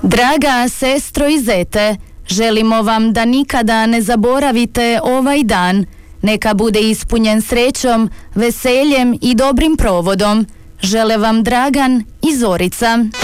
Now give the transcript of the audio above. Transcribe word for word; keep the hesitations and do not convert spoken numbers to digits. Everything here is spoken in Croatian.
Draga sestro i zete, želimo vam da nikada ne zaboravite ovaj dan. Neka bude ispunjen srećom, veseljem i dobrim provodom. Žele vam Dragan i Zorica.